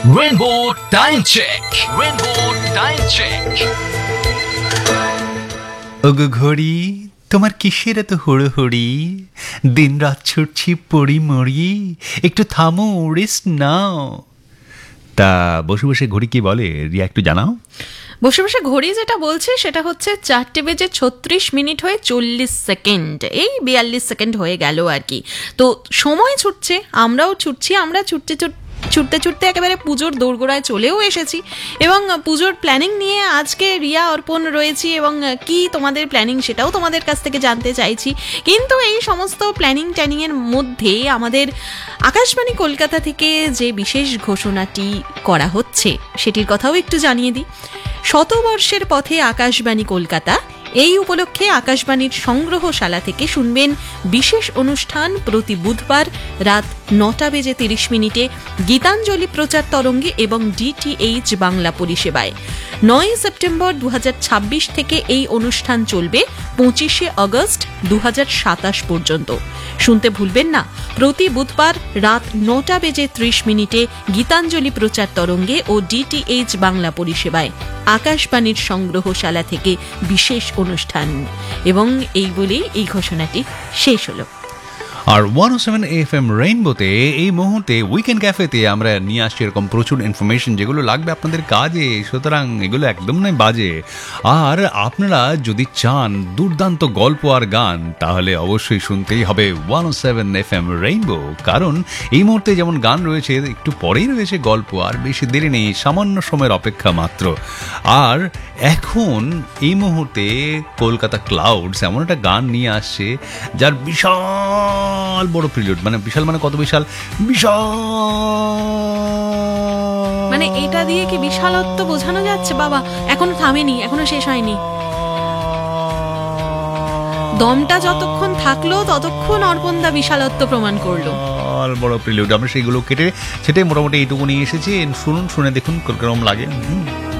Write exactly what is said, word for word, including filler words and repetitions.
Rainbow Time Check. Rainbow Time Check. ওগো ঘড়ি, তোমার কিসের এত হুড়োহুড়ি? দিন রাত ছুটছি পড়ি মরি, একটু থামো, রেস্ট নাও। তা বসে বসে ঘড়ি কি বলে রিয়া, একটু জানাও। বসে বসে ঘড়ি যেটা বলছে সেটা হচ্ছে চারটে বেজে ছত্রিশ মিনিট হয়ে চল্লিশ সেকেন্ড, এই বিয়াল্লিশ সেকেন্ড হয়ে গেল আর কি। তো সময় ছুটছে, আমরাও ছুটছি, আমরা ছুটতে ছুটতে ছুটতে ছুটতে একেবারে পুজোর দোরগোড়ায় চলেও এসেছি এবং পুজোর প্ল্যানিং নিয়ে আজকে রিয়া অর্পণ রয়েছি এবং কি তোমাদের প্ল্যানিং সেটাও তোমাদের কাছ থেকে জানতে চাইছি। কিন্তু এই সমস্ত প্ল্যানিং ট্যানিংয়ের মধ্যে আমাদের আকাশবাণী কলকাতা থেকে যে বিশেষ ঘোষণাটি করা হচ্ছে সেটির কথাও একটু জানিয়ে দিই। শতবর্ষের পথে আকাশবাণী কলকাতা, এই উপলক্ষে আকাশবাণীর সংগ্রহশালা থেকে শুনবেন বিশেষ অনুষ্ঠান প্রতি বুধবার রাত নটা বেজে তিরিশ মিনিটে গীতাঞ্জলি প্রচার তরঙ্গে এবং ডিটিএইচ বাংলা পরিষেবায়। নয় সেপ্টেম্বর দু হাজার ছাব্বিশ থেকে এই অনুষ্ঠান চলবে পঁচিশে আগস্ট দু হাজার সাতাশ পর্যন্ত। শুনতে ভুলবেন না, প্রতি বুধবার রাত নটা বেজে ত্রিশ মিনিটে গীতাঞ্জলি প্রচার তরঙ্গে ও ডিটিএইচ বাংলা পরিষেবায় আকাশবাণীর সংগ্রহশালা থেকে বিশেষ অনুষ্ঠান। এবং এই বলেই এই ঘোষণাটি শেষ হলো। আর ওয়ান ও সেভেন এফ এম রেইনবোতে এই মুহূর্তে উইকেন্ড ক্যাফেতে আমরা নিয়ে আসছি এরকম প্রচুর ইনফরমেশন যেগুলো লাগবে আপনাদের কাজে, সুতরাং এগুলো একদম নয় বাজে। আর আপনারা যদি চান দুর্দান্ত গল্প আর গান, তাহলে অবশ্যই শুনতেই হবে ওয়ান ও সেভেন এফ এম রেইনবো, কারণ এই মুহূর্তে যেমন গান রয়েছে একটু পরেই রয়েছে গল্প, আর বেশি দেরি নেই, সামান্য সময়ের অপেক্ষা মাত্র। আর এখন এই মুহূর্তে কলকাতা ক্লাউডস এমন একটা গান নিয়ে আসছে যার বিশাল বড় প্রিলিউড, মানে বিশাল মানে কত বিশাল, বিশাল মানে এটা দিয়ে কি বিশালত্ব বোঝানো যাচ্ছে? বাবা এখনো থামেনি, এখনো শেষ হয়নি। দমটা যতক্ষণ থাকলো ততক্ষণ অর্পণদা বিশালত্ব প্রমাণ করলো। বড় প্রিলিউড, আমরা সেইগুলো কেটে সেটাই মোটামুটি এইটুকু নিয়ে এসেছি। শুনুন, শুনে দেখুন কিরকম লাগে।